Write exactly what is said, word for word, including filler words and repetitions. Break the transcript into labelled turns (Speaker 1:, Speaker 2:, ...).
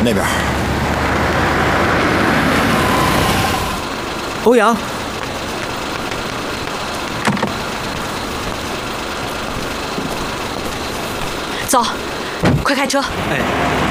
Speaker 1: 那边。
Speaker 2: 欧阳，
Speaker 3: 走，快开车！
Speaker 2: 哎。